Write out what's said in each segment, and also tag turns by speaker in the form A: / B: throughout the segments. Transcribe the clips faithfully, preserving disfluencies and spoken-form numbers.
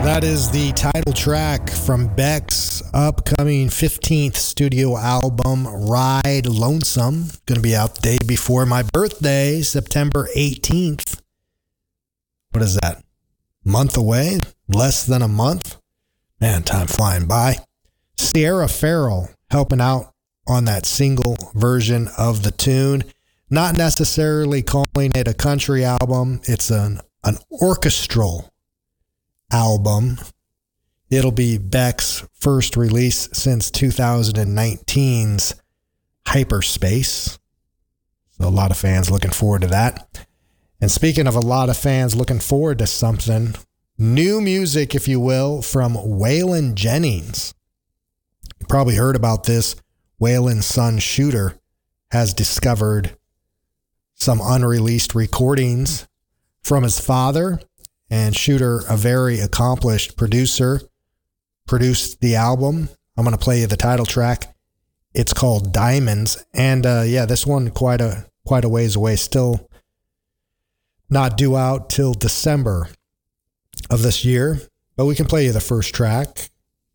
A: That is the title track from Beck's upcoming fifteenth studio album, Ride Lonesome. Going to be out the day before my birthday, September eighteenth. What is that? Month away? Less than a month? Man, time flying by. Sierra Farrell helping out on that single version of the tune. Not necessarily calling it a country album. It's an, an orchestral album. It'll be Beck's first release since two thousand nineteen's Hyperspace. So a lot of fans looking forward to that. And speaking of a lot of fans looking forward to something, new music, if you will, from Waylon Jennings. You probably heard about this. Waylon's son Shooter has discovered some unreleased recordings from his father. And Shooter, a very accomplished producer, produced the album. I'm going to play you the title track. It's called Diamonds. And uh, yeah, this one quite a quite a ways away. Still not due out till December of this year. But we can play you the first track.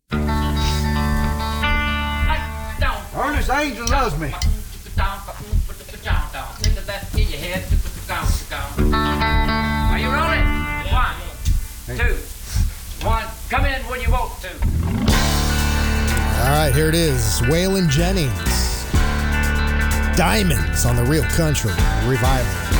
B: Ernest Angel loves me.
C: Are you rolling? One, two, one. Come in when you want to.
A: All right, here it is. Waylon Jennings. Diamonds on the Real Country Revival.